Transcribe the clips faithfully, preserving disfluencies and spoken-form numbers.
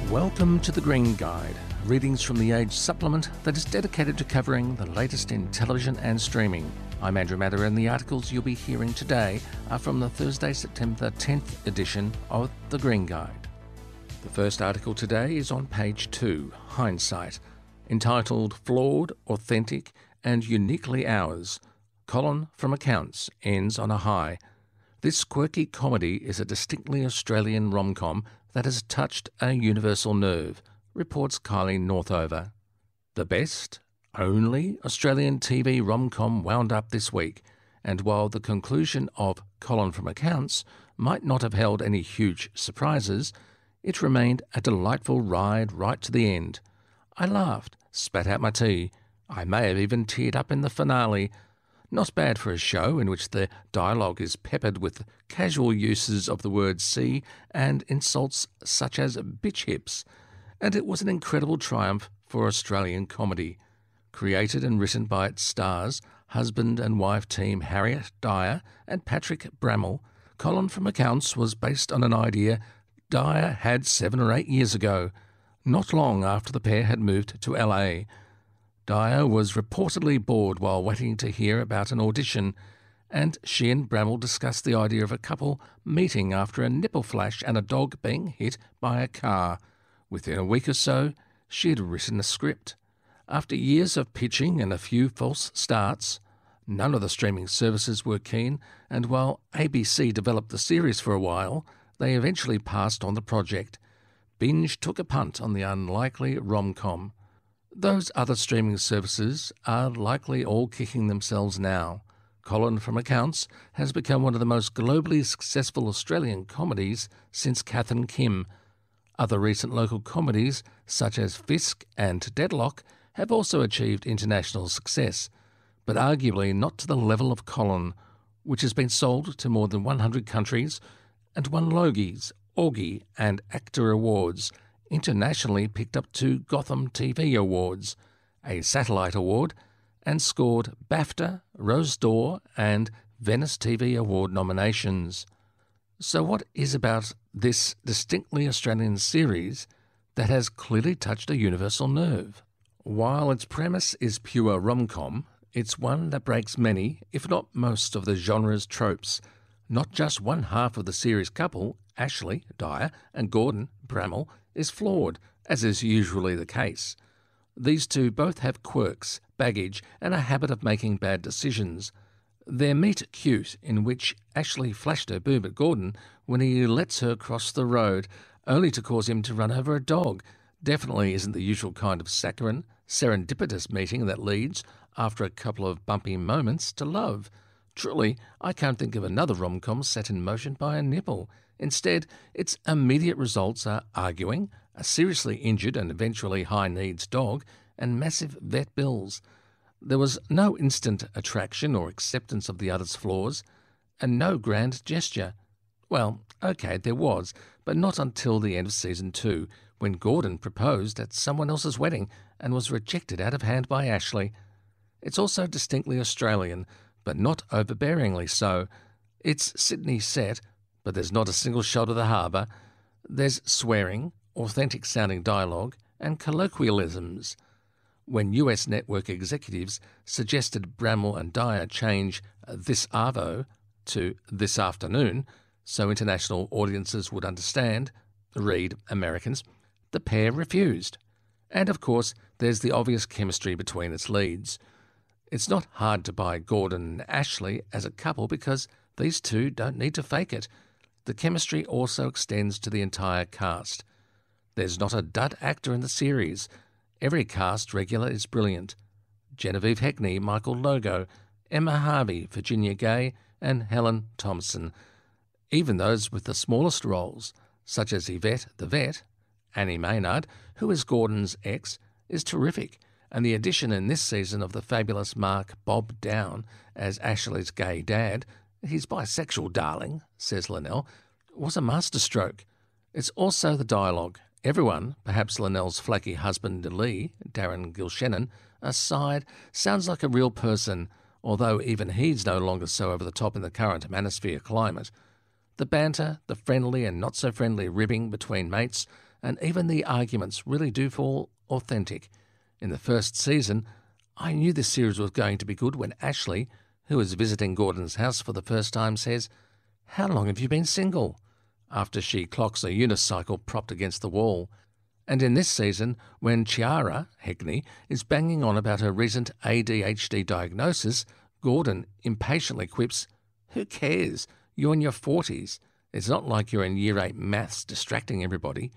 Welcome to The Green Guide, readings from the Age supplement that is dedicated to covering the latest in television and streaming. I'm Andrew Mather, and the articles you'll be hearing today are from the Thursday, September tenth edition of The Green Guide. The first article today is on page two, Hindsight, entitled Flawed, Authentic and Uniquely Ours. Colin from Accounts ends on a high. This quirky comedy is a distinctly Australian rom-com that has touched a universal nerve, reports Kylie Northover. The best, only Australian T V rom-com wound up this week, and while the conclusion of Colin from Accounts might not have held any huge surprises, it remained a delightful ride right to the end. I laughed, spat out my tea. I may have even teared up in the finale. Not bad for a show in which the dialogue is peppered with casual uses of the word see and insults such as bitch hips. And it was an incredible triumph for Australian comedy. Created and written by its stars, husband and wife team Harriet Dyer and Patrick Brammall, Colin from Accounts was based on an idea Dyer had seven or eight years ago, not long after the pair had moved to L A. Dyer was reportedly bored while waiting to hear about an audition, and she and Brammall discussed the idea of a couple meeting after a nipple flash and a dog being hit by a car. Within a week or so, she had written a script. After years of pitching and a few false starts, none of the streaming services were keen, and while A B C developed the series for a while, they eventually passed on the project. Binge took a punt on the unlikely rom-com. Those other streaming services are likely all kicking themselves now. Colin from Accounts has become one of the most globally successful Australian comedies since Kath and Kim. Other recent local comedies, such as Fisk and Deadlock, have also achieved international success, but arguably not to the level of Colin, which has been sold to more than one hundred countries and won Logies, Augie and Actor Awards, internationally picked up two Gotham T V Awards, a Satellite Award, and scored BAFTA, Rose d'Or and Venice T V Award nominations. So what is about this distinctly Australian series that has clearly touched a universal nerve? While its premise is pure rom-com, it's one that breaks many, if not most, of the genre's tropes. Not just one half of the series couple, Ashley, Dyer, and Gordon, Brammall, is flawed, as is usually the case. These two both have quirks, baggage, and a habit of making bad decisions. Their meet cute, in which Ashley flashed her boob at Gordon when he lets her cross the road, only to cause him to run over a dog, definitely isn't the usual kind of saccharine, serendipitous meeting that leads, after a couple of bumpy moments, to love. Truly, I can't think of another rom-com set in motion by a nipple. Instead, its immediate results are arguing, a seriously injured and eventually high-needs dog, and massive vet bills. There was no instant attraction or acceptance of the other's flaws, and no grand gesture. Well, okay, there was, but not until the end of season two, when Gordon proposed at someone else's wedding and was rejected out of hand by Ashley. It's also distinctly Australian, but not overbearingly so. It's Sydney set, but there's not a single shot of the harbour. There's swearing, authentic-sounding dialogue, and colloquialisms. When U S network executives suggested Brammall and Dyer change this arvo to this afternoon so international audiences would understand, read Americans, the pair refused. And of course, there's the obvious chemistry between its leads. It's not hard to buy Gordon and Ashley as a couple because these two don't need to fake it. The chemistry also extends to the entire cast. There's not a dud actor in the series. Every cast regular is brilliant. Genevieve Heckney, Michael Logo, Emma Harvey, Virginia Gay, and Helen Thompson. Even those with the smallest roles, such as Yvette the Vet, Annie Maynard, who is Gordon's ex, is terrific, and the addition in this season of the fabulous Mark Bob Down as Ashley's gay dad, his bisexual darling, says Linnell, was a masterstroke. It's also the dialogue. Everyone, perhaps Linnell's flaky husband Lee, Darren Gilshannon, aside, sounds like a real person, although even he's no longer so over the top in the current manosphere climate. The banter, the friendly and not-so-friendly ribbing between mates, and even the arguments really do feel authentic. In the first season, I knew this series was going to be good when Ashley, who is visiting Gordon's house for the first time, says, "How long have you been single?" after she clocks a unicycle propped against the wall. And in this season, when Chiara, Heckney, is banging on about her recent A D H D diagnosis, Gordon impatiently quips, "Who cares? You're in your forties. It's not like you're in year eight maths distracting everybody."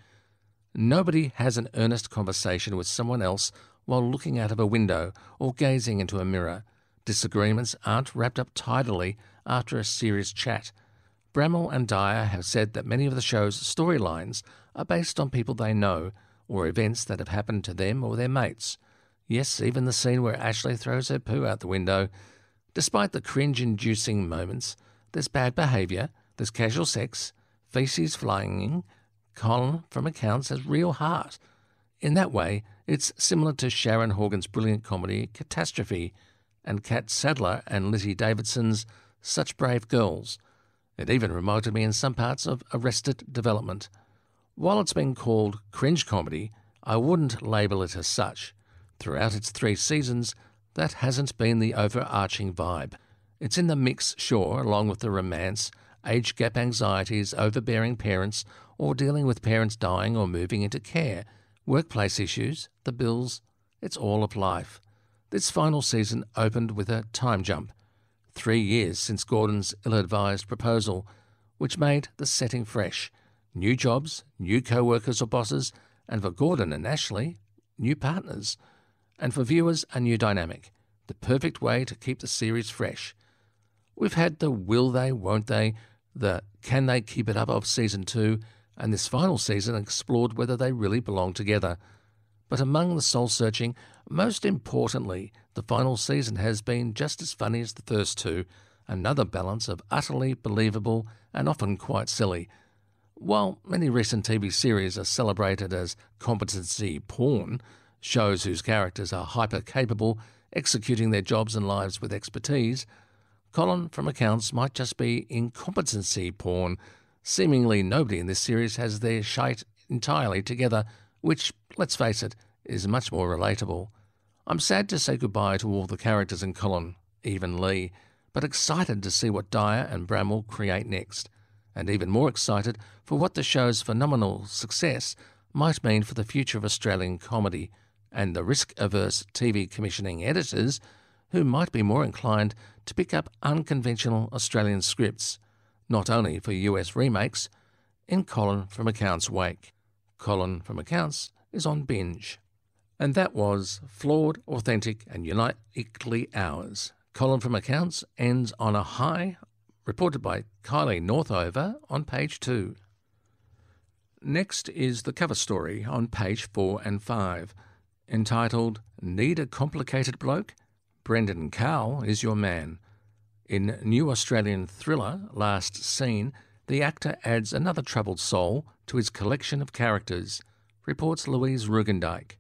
Nobody has an earnest conversation with someone else while looking out of a window or gazing into a mirror. Disagreements aren't wrapped up tidily after a serious chat. Bramall and Dyer have said that many of the show's storylines are based on people they know or events that have happened to them or their mates. Yes, even the scene where Ashley throws her poo out the window. Despite the cringe-inducing moments, there's bad behaviour, there's casual sex, faeces flying. Colin from accounts has real heart. In that way, it's similar to Sharon Horgan's brilliant comedy Catastrophe and Kat Sadler and Lizzie Davidson's Such Brave Girls. It even reminded me in some parts of Arrested Development. While it's been called cringe comedy, I wouldn't label it as such. Throughout its three seasons, that hasn't been the overarching vibe. It's in the mix, sure, along with the romance, age gap anxieties, overbearing parents, or dealing with parents dying or moving into care, workplace issues, the bills. It's all of life. This final season opened with a time jump. Three years since Gordon's ill-advised proposal, which made the setting fresh. New jobs, new co-workers or bosses, and for Gordon and Ashley, new partners. And for viewers, a new dynamic. The perfect way to keep the series fresh. We've had the will they, won't they, the can they keep it up of season two, and this final season explored whether they really belong together. But among the soul-searching, most importantly, the final season has been just as funny as the first two, another balance of utterly believable and often quite silly. While many recent T V series are celebrated as competency porn, shows whose characters are hyper-capable, executing their jobs and lives with expertise, Colin from accounts might just be incompetency porn. Seemingly nobody in this series has their shite entirely together, which, let's face it, is much more relatable. I'm sad to say goodbye to all the characters in Colin, even Lee, but excited to see what Dyer and Bramall create next, and even more excited for what the show's phenomenal success might mean for the future of Australian comedy, and the risk-averse T V commissioning editors who might be more inclined to pick up unconventional Australian scripts, not only for U S remakes, in Colin from Accounts' wake. Colin from Accounts is on Binge. And that was Flawed, Authentic and Uniquely Ours. Colin from Accounts ends on a high, reported by Kylie Northover on page two. Next is the cover story on page four and five, entitled Need a Complicated Bloke? Brendan Cowell is your man. In new Australian thriller Last Scene, the actor adds another troubled soul to his collection of characters, reports Louise Rugendijk.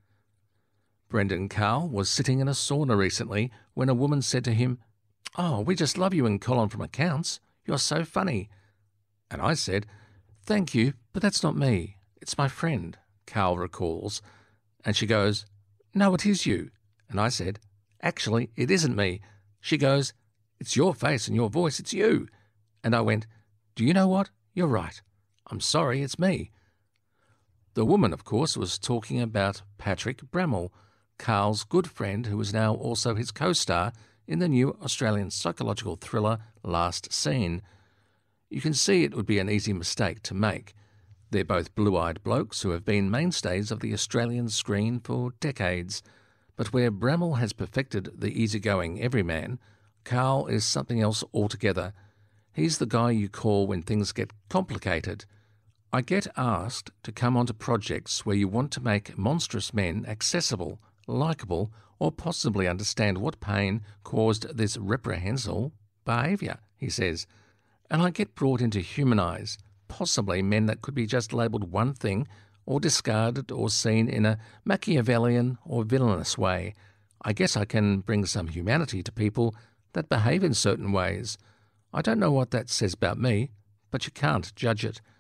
Brendan Cowell was sitting in a sauna recently when a woman said to him, "Oh, we just love you in Colin from Accounts. You're so funny." And I said, "Thank you, but that's not me. It's my friend," Cowell recalls. And she goes, "No, it is you." And I said, "Actually, it isn't me." She goes, "It's your face and your voice, it's you." And I went, "Do you know what? You're right. I'm sorry, it's me." The woman, of course, was talking about Patrick Bramall, Carl's good friend who is now also his co-star in the new Australian psychological thriller Last Scene. You can see it would be an easy mistake to make. They're both blue-eyed blokes who have been mainstays of the Australian screen for decades. But where Bramall has perfected the easygoing everyman, Carl is something else altogether. He's the guy you call when things get complicated. I get asked to come onto projects where you want to make monstrous men accessible, likeable, or possibly understand what pain caused this reprehensible behaviour, he says. And I get brought in to humanise, possibly men that could be just labelled one thing or discarded or seen in a Machiavellian or villainous way. I guess I can bring some humanity to people that behave in certain ways. I don't know what that says about me, but you can't judge it.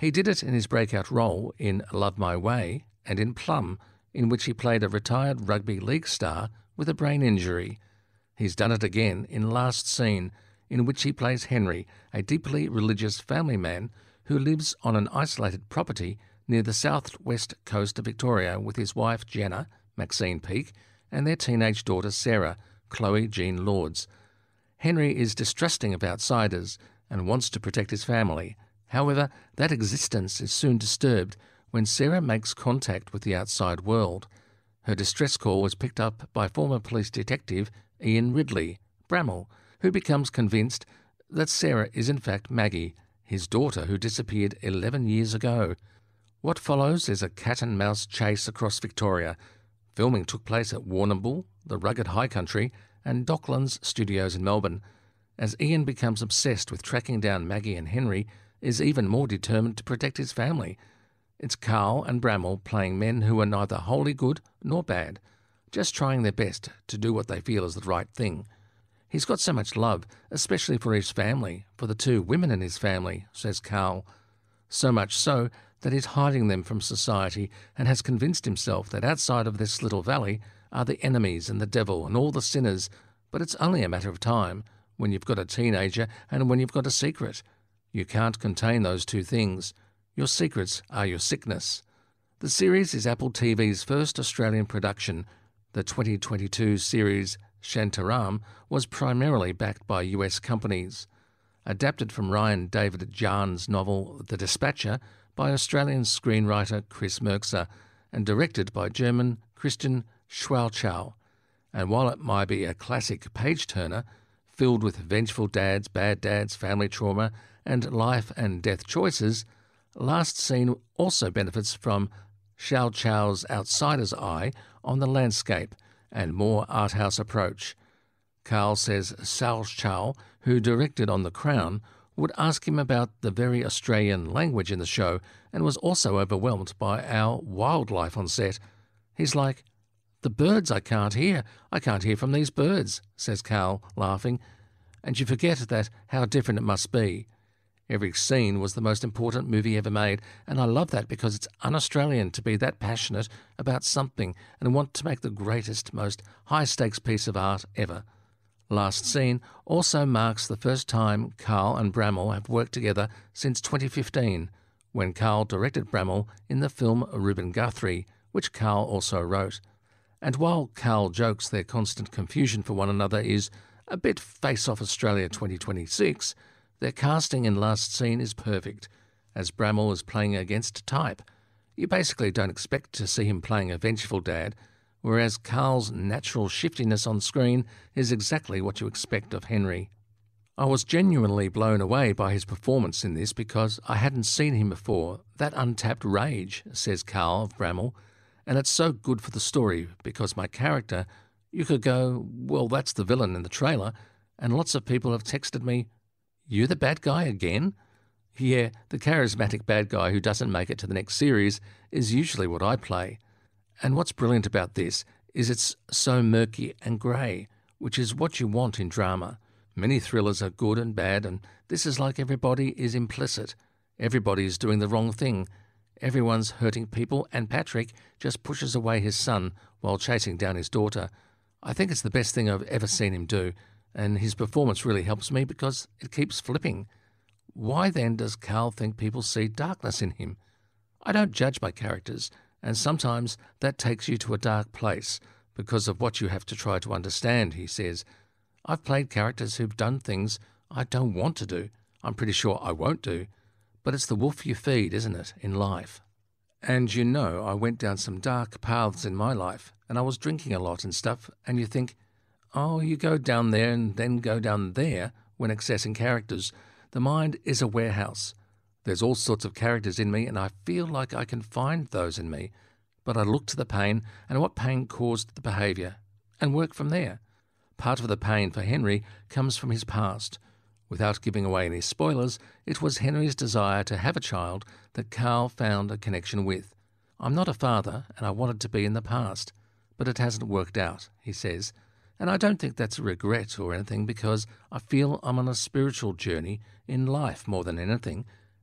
He did it in his breakout role in Love My Way and in Plum, in which he played a retired rugby league star with a brain injury. He's done it again in Last Scene, in which he plays Henry, a deeply religious family man who lives on an isolated property near the southwest coast of Victoria with his wife Jenna, Maxine Peake, and their teenage daughter Sarah, Chloe Jean Lords. Henry is distrusting of outsiders and wants to protect his family. However, that existence is soon disturbed when Sarah makes contact with the outside world. Her distress call was picked up by former police detective Ian Ridley, Bramall, who becomes convinced that Sarah is in fact Maggie, his daughter who disappeared eleven years ago. What follows is a cat-and-mouse chase across Victoria. Filming took place at Warrnambool, the rugged high country, and Docklands Studios in Melbourne. As Ian becomes obsessed with tracking down Maggie and Henry, is even more determined to protect his family. It's Carl and Bramall playing men who are neither wholly good nor bad, just trying their best to do what they feel is the right thing. He's got so much love, especially for his family, for the two women in his family, says Carl. So much so that he's hiding them from society and has convinced himself that outside of this little valley are the enemies and the devil and all the sinners, but it's only a matter of time when you've got a teenager and when you've got a secret. You can't contain those two things. Your secrets are your sickness. The series is Apple T V's first Australian production. The twenty twenty-two series Shantaram was primarily backed by U S companies. Adapted from Ryan David Jahn's novel The Dispatcher by Australian screenwriter Chris Merkser and directed by German Christian Schwalchow. And while it might be a classic page-turner, filled with vengeful dads, bad dads, family trauma, and life and death choices, Last Scene also benefits from Schwalchow's outsider's eye on the landscape and more art house approach. Carl says Schwalchow, who directed On the Crown, would ask him about the very Australian language in the show and was also overwhelmed by our wildlife on set. He's like, "The birds I can't hear. I can't hear from these birds," says Carl, laughing. And you forget that how different it must be. Every scene was the most important movie ever made, and I love that because it's un-Australian to be that passionate about something and want to make the greatest, most high-stakes piece of art ever. Last Scene also marks the first time Carl and Bramall have worked together since twenty fifteen, when Carl directed Bramall in the film Reuben Guthrie, which Carl also wrote. And while Carl jokes their constant confusion for one another is a bit Face Off Australia twenty twenty-six, their casting in Last Scene is perfect, as Bramall is playing against type. You basically don't expect to see him playing a vengeful dad, whereas Carl's natural shiftiness on screen is exactly what you expect of Henry. I was genuinely blown away by his performance in this because I hadn't seen him before. That untapped rage, says Carl of Bramall, and it's so good for the story because my character, you could go, well, that's the villain in the trailer, and lots of people have texted me, "You the bad guy again?" Yeah, the charismatic bad guy who doesn't make it to the next series is usually what I play. And what's brilliant about this is it's so murky and grey, which is what you want in drama. Many thrillers are good and bad, and this is like everybody is implicit. Everybody is doing the wrong thing. Everyone's hurting people, and Patrick just pushes away his son while chasing down his daughter. I think it's the best thing I've ever seen him do, and his performance really helps me because it keeps flipping. Why then does Carl think people see darkness in him? I don't judge my characters, and sometimes that takes you to a dark place because of what you have to try to understand, he says. I've played characters who've done things I don't want to do. I'm pretty sure I won't do. But it's the wolf you feed, isn't it, in life? And you know, I went down some dark paths in my life, and I was drinking a lot and stuff, and you think, oh, you go down there and then go down there when accessing characters. The mind is a warehouse. There's all sorts of characters in me, and I feel like I can find those in me. But I look to the pain and what pain caused the behaviour, and work from there. Part of the pain for Henry comes from his past. Without giving away any spoilers, it was Henry's desire to have a child that Carl found a connection with. I'm not a father, and I wanted to be in the past, but it hasn't worked out, he says. And I don't think that's a regret or anything because I feel I'm on a spiritual journey in life more than anything,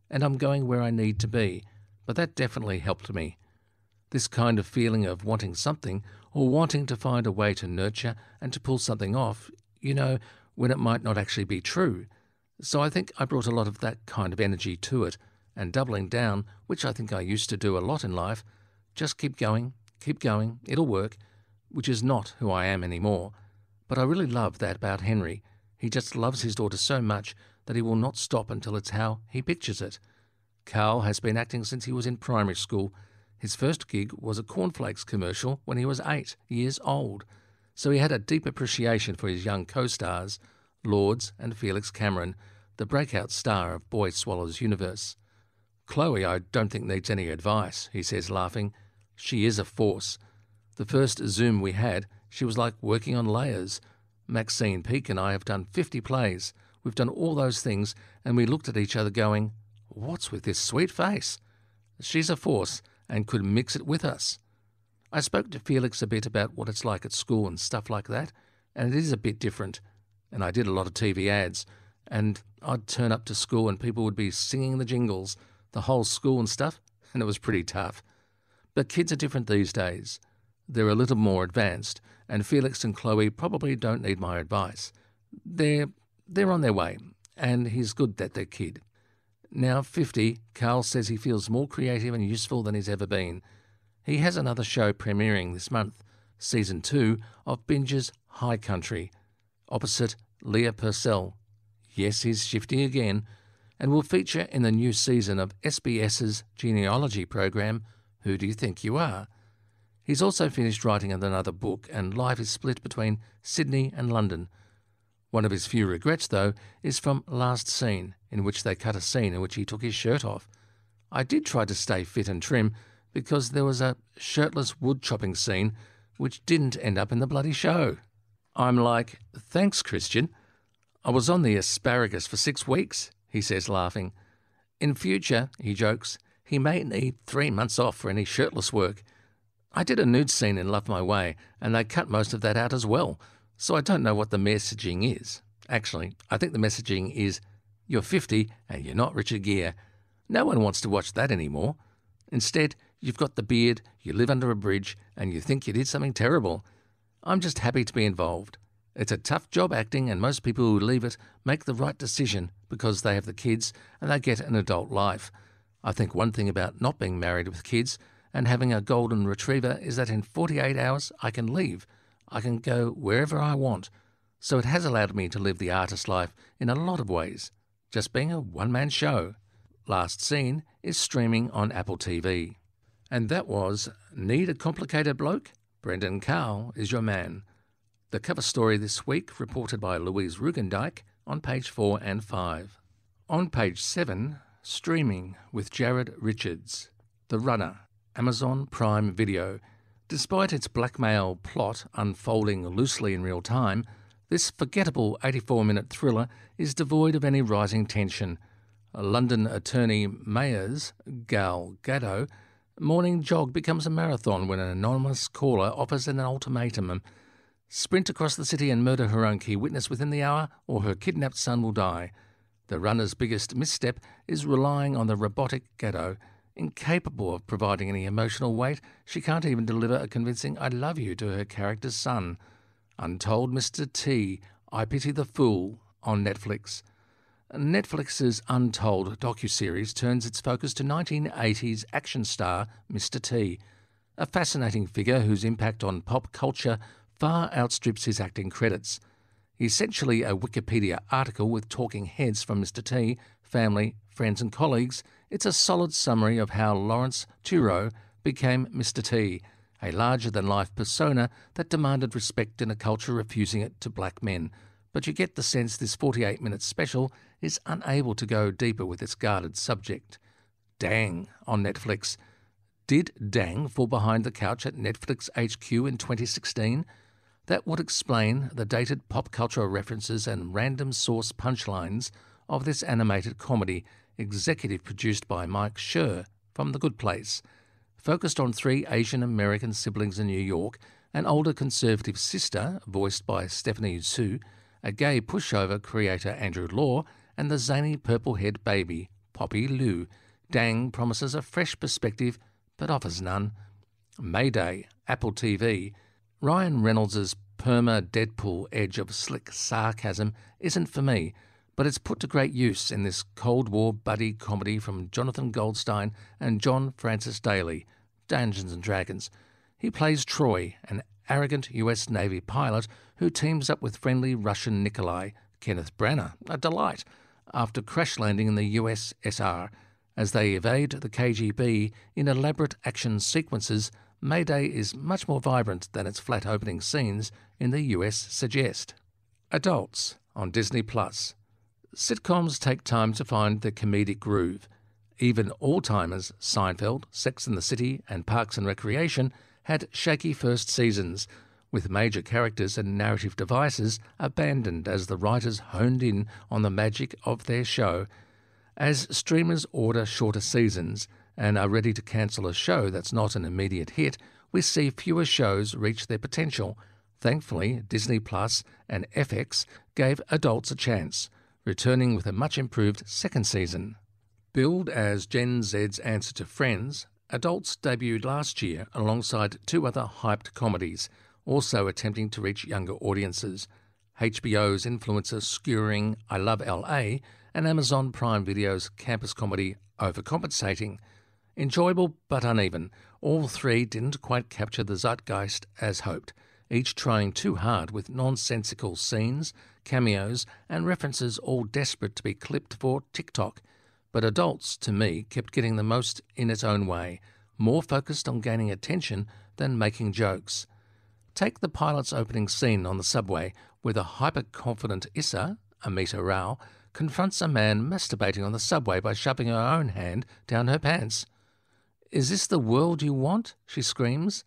and I'm going where I need to be, but that definitely helped me. This kind of feeling of wanting something or wanting to find a way to nurture and to pull something off, you know, when it might not actually be true. So I think I brought a lot of that kind of energy to it, and doubling down, which I think I used to do a lot in life, just keep going, keep going, it'll work, which is not who I am anymore. But I really love that about Henry. He just loves his daughter so much that he will not stop until it's how he pictures it. Carl has been acting since he was in primary school. His first gig was a cornflakes commercial when he was eight years old, so he had a deep appreciation for his young co-stars, Lords and Felix Cameron, the breakout star of Boy Swallows Universe. Chloe, I don't think needs any advice, he says, laughing. She is a force. The first Zoom we had, she was like working on layers. Maxine Peake and I have done fifty plays. We've done all those things, and we looked at each other going, what's with this sweet face? She's a force and could mix it with us. I spoke to Felix a bit about what it's like at school and stuff like that, and it is a bit different. And I did a lot of T V ads, and I'd turn up to school and people would be singing the jingles, the whole school and stuff, and it was pretty tough. But kids are different these days. They're a little more advanced, and Felix and Chloe probably don't need my advice. They're, they're on their way, and he's good that they're kid. Now fifty, Carl says he feels more creative and useful than he's ever been. He has another show premiering this month, season two of Binge's High Country, opposite Leah Purcell. Yes, he's shifting again, and will feature in the new season of SBS's genealogy program, Who Do You Think You Are? He's also finished writing another book, and life is split between Sydney and London. One of his few regrets, though, is from Last Scene, in which they cut a scene in which he took his shirt off. I did try to stay fit and trim, because there was a shirtless wood chopping scene which didn't end up in the bloody show. I'm like, thanks, Christian. I was on the asparagus for six weeks, he says, laughing. In future, he jokes, he may need three months off for any shirtless work. I did a nude scene in Love My Way, and they cut most of that out as well, so I don't know what the messaging is. Actually, I think the messaging is, you're fifty and you're not Richard Gere. No one wants to watch that anymore. Instead, you've got the beard, you live under a bridge, and you think you did something terrible. I'm just happy to be involved. It's a tough job acting, and most people who leave it make the right decision because they have the kids and they get an adult life. I think one thing about not being married with kids and having a golden retriever is that in forty-eight hours I can leave. I can go wherever I want. So it has allowed me to live the artist life in a lot of ways, just being a one-man show. Last Scene is streaming on Apple T V. And that was Need a Complicated Bloke? Brendan Carl is your man. The cover story this week reported by Louise Rugendijk on page four and five. On page seven, streaming with Jared Richards. The Runner, Amazon Prime Video. Despite its blackmail plot unfolding loosely in real time, this forgettable eighty-four minute thriller is devoid of any rising tension. A London attorney Mayer's, Gal Gadot, morning jog becomes a marathon when an anonymous caller offers an ultimatum. Sprint across the city and murder her own key witness within the hour, or her kidnapped son will die. The runner's biggest misstep is relying on the robotic Gadot. Incapable of providing any emotional weight, she can't even deliver a convincing I love you to her character's son. Untold Mister T, I Pity the Fool, on Netflix. Netflix's Untold docuseries turns its focus to nineteen eighties action star Mister T, a fascinating figure whose impact on pop culture far outstrips his acting credits. Essentially a Wikipedia article with talking heads from Mister T, family, friends and colleagues, it's a solid summary of how Lawrence Tureau became Mister T, a larger-than-life persona that demanded respect in a culture refusing it to black men. But you get the sense this forty-eight minute special is unable to go deeper with its guarded subject. Dang on Netflix. Did Dang fall behind the couch at Netflix H Q in twenty sixteen? That would explain the dated pop culture references and random source punchlines of this animated comedy, executive produced by Mike Schur from The Good Place. Focused on three Asian American siblings in New York, an older conservative sister, voiced by Stephanie Hsu, a gay pushover creator Andrew Law, and the zany purple-haired baby, Poppy Liu. Dang promises a fresh perspective, but offers none. Mayday, Apple T V. Ryan Reynolds' perma-Deadpool edge of slick sarcasm isn't for me, but it's put to great use in this Cold War buddy comedy from Jonathan Goldstein and John Francis Daley, Dungeons and Dragons. He plays Troy, an arrogant U S Navy pilot who teams up with friendly Russian Nikolai, Kenneth Branagh, a delight, after crash landing in the U S S R. As they evade the K G B in elaborate action sequences, Mayday is much more vibrant than its flat opening scenes in the U S suggest. Adults on Disney Plus. Sitcoms take time to find their comedic groove. Even all-timers Seinfeld, Sex and the City and Parks and Recreation had shaky first seasons, with major characters and narrative devices abandoned as the writers honed in on the magic of their show. As streamers order shorter seasons and are ready to cancel a show that's not an immediate hit, we see fewer shows reach their potential. Thankfully, Disney Plus and F X gave adults a chance, returning with a much improved second season. Billed as Gen Z's answer to Friends, Adults debuted last year alongside two other hyped comedies, also attempting to reach younger audiences: H B O's influencer skewering I Love L A and Amazon Prime Video's campus comedy Overcompensating. Enjoyable but uneven, all three didn't quite capture the zeitgeist as hoped, each trying too hard with nonsensical scenes, cameos and references all desperate to be clipped for TikTok. But Adults, to me, kept getting the most in its own way, more focused on gaining attention than making jokes. Take the pilot's opening scene on the subway, where the hyper-confident Issa, Amita Rao, confronts a man masturbating on the subway by shoving her own hand down her pants. "Is this the world you want?" she screams.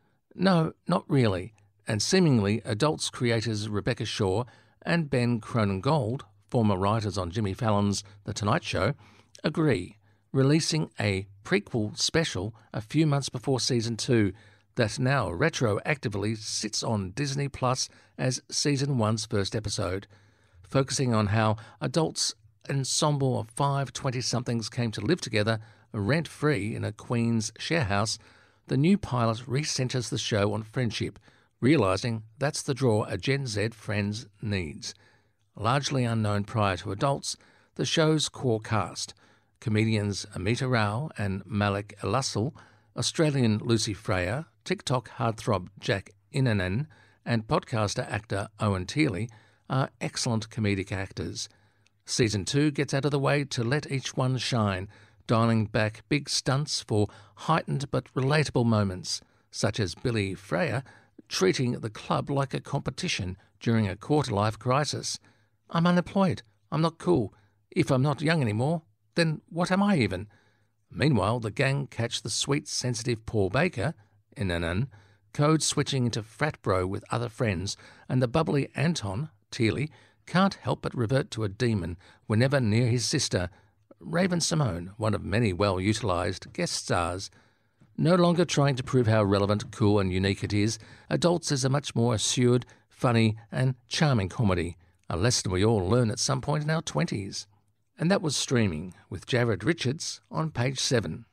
No, not really, and seemingly Adults creators Rebecca Shaw and Ben Cronin-Gold, former writers on Jimmy Fallon's The Tonight Show, agree, releasing a prequel special a few months before Season two that now retroactively sits on Disney Plus as Season one's first episode, focusing on how Adults' ensemble of five twenty-somethings came to live together rent-free in a Queens sharehouse. The new pilot recenters the show on friendship, realising that's the draw a Gen Z Friends needs. Largely unknown prior to Adults, the show's core cast, comedians Amita Rao and Malik Elassal, Australian Lucy Freya, TikTok heartthrob Jack Inanen, and podcaster actor Owen Teely, are excellent comedic actors. Season two gets out of the way to let each one shine, dialing back big stunts for heightened but relatable moments, such as Billy Freya treating the club like a competition during a quarter-life crisis. "I'm unemployed. I'm not cool. If I'm not young anymore, then what am I even?" Meanwhile, the gang catch the sweet, sensitive Paul Baker, Inanan, code-switching into frat bro with other friends, and the bubbly Anton, Teely, can't help but revert to a demon whenever near his sister, Raven-Symoné, one of many well-utilised guest stars. No longer trying to prove how relevant, cool and unique it is, Adults is a much more assured, funny and charming comedy, a lesson we all learn at some point in our twenties. And that was Streaming, with Jared Richards on page seven.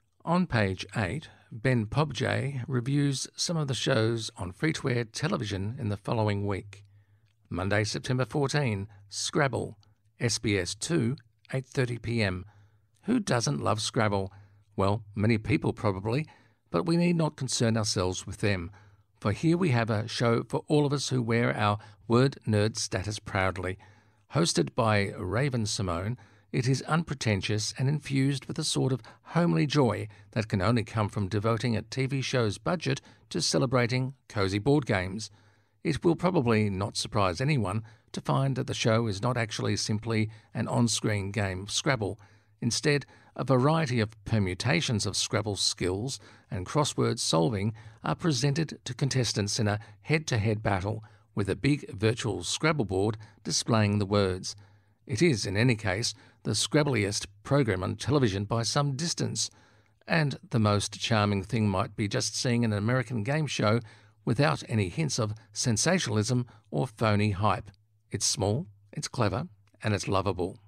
On page eight, Ben Pobjay reviews some of the shows on free-to-air television in the following week. Monday, September fourteenth, Scrabble, S B S two, eight thirty p m. Who doesn't love Scrabble? Well, many people probably, but we need not concern ourselves with them, for here we have a show for all of us who wear our word nerd status proudly. Hosted by Raven-Symoné, it is unpretentious and infused with a sort of homely joy that can only come from devoting a T V show's budget to celebrating cosy board games. It will probably not surprise anyone to find that the show is not actually simply an on-screen game of Scrabble. Instead, a variety of permutations of Scrabble skills and crossword solving are presented to contestants in a head-to-head battle, with a big virtual Scrabble board displaying the words. It is, in any case, the Scrabbliest program on television by some distance, and the most charming thing might be just seeing an American game show without any hints of sensationalism or phony hype. It's small, it's clever, and it's lovable.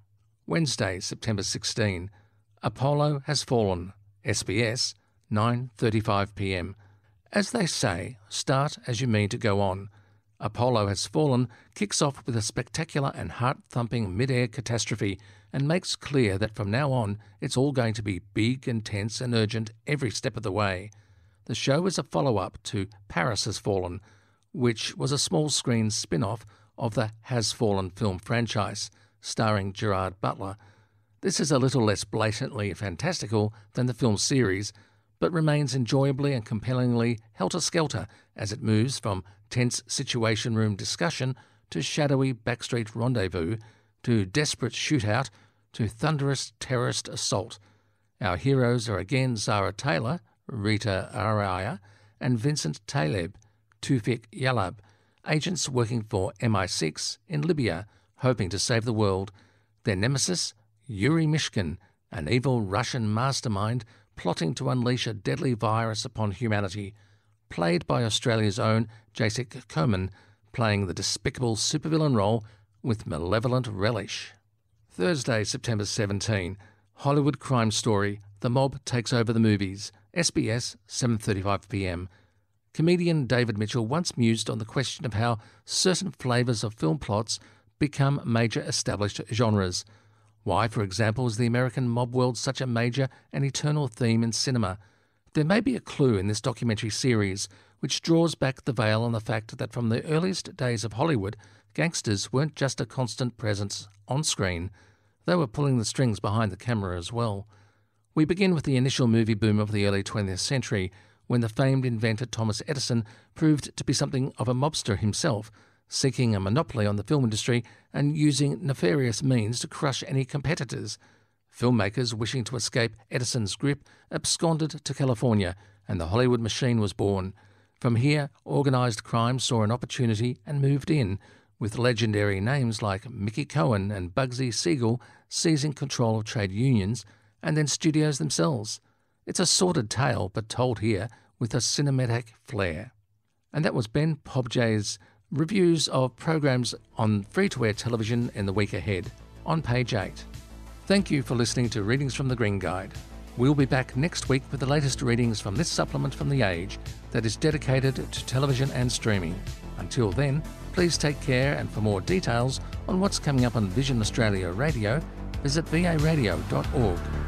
Wednesday, September sixteenth, Apollo Has Fallen, S B S, nine thirty-five p m. As they say, start as you mean to go on. Apollo Has Fallen kicks off with a spectacular and heart-thumping mid-air catastrophe and makes clear that from now on it's all going to be big and tense and urgent every step of the way. The show is a follow-up to Paris Has Fallen, which was a small-screen spin-off of the Has Fallen film franchise, starring Gerard Butler. This is a little less blatantly fantastical than the film series, but remains enjoyably and compellingly helter-skelter as it moves from tense situation room discussion to shadowy backstreet rendezvous to desperate shootout to thunderous terrorist assault. Our heroes are again Zara Taylor, Rita Araya, and Vincent Taleb, Tufik Yalab, agents working for M I six in Libya, hoping to save the world. Their nemesis, Yuri Mishkin, an evil Russian mastermind plotting to unleash a deadly virus upon humanity, played by Australia's own Jacek Koman, playing the despicable supervillain role with malevolent relish. Thursday, September seventeenth, Hollywood crime story, The Mob Takes Over the Movies, S B S, seven thirty-five p m. Comedian David Mitchell once mused on the question of how certain flavours of film plots become major established genres. Why, for example, is the American mob world such a major and eternal theme in cinema? There may be a clue in this documentary series, which draws back the veil on the fact that from the earliest days of Hollywood, gangsters weren't just a constant presence on screen. They were pulling the strings behind the camera as well. We begin with the initial movie boom of the early twentieth century, when the famed inventor Thomas Edison proved to be something of a mobster himself, seeking a monopoly on the film industry and using nefarious means to crush any competitors. Filmmakers wishing to escape Edison's grip absconded to California, and the Hollywood machine was born. From here, organised crime saw an opportunity and moved in, with legendary names like Mickey Cohen and Bugsy Siegel seizing control of trade unions, and then studios themselves. It's a sordid tale, but told here with a cinematic flair. And that was Ben Pobjay's reviews of programs on free-to-air television in the week ahead, on page eight. Thank you for listening to Readings from the Green Guide. We'll be back next week with the latest readings from this supplement from The Age that is dedicated to television and streaming. Until then, please take care, and for more details on what's coming up on Vision Australia Radio, visit v a radio dot org.